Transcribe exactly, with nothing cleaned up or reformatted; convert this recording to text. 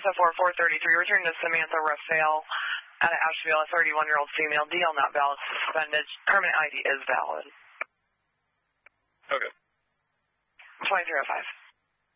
S F four four thirty-three, return to Samantha Raphael out of Asheville, a thirty-one-year-old female. D L not valid, suspended. Permanent I D is valid. Okay. twenty-three oh five.